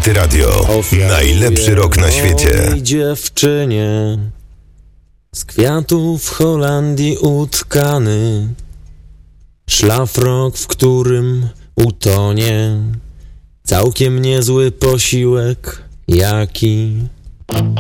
Hit Radio. Najlepszy rok na świecie. Mojej dziewczynie z kwiatów w Holandii utkany szlafrok, w którym utonie całkiem niezły posiłek, jaki